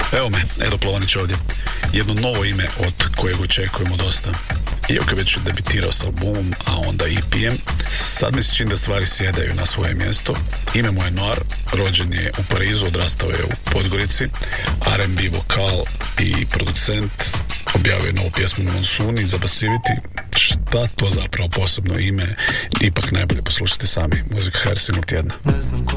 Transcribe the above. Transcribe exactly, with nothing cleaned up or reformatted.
Evo me, Edo Plovanić ovdje. Jedno novo ime od kojeg očekujemo dosta. Iako je već debitirao s albumom, a onda E P em, sad mi se čini da stvari sjedaju na svoje mjesto. Ime mu je Noir, rođen je u Parizu, odrastao je u Podgorici, R and B vokal i producent, objavio je novu pjesmu Monsuni za Passivity. Šta to zapravo posebno ime, ipak najbolje poslušati sami. Muzika Hair Single tjedna.